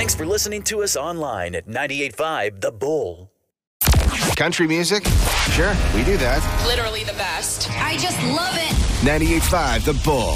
Thanks for listening to us online at 98.5 The Bull. Country music? Sure, we do that. Literally the best. I just love it. 98.5 The Bull.